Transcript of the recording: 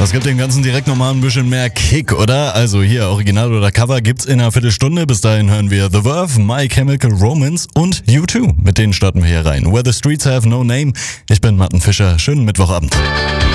Das gibt dem Ganzen direkt nochmal ein bisschen mehr Kick, oder? Also hier, Original oder Cover gibt's in einer Viertelstunde. Bis dahin hören wir The Verve, My Chemical Romance und U2. Mit denen starten wir hier rein. Where the Streets Have No Name. Ich bin Martin Fischer. Schönen Mittwochabend.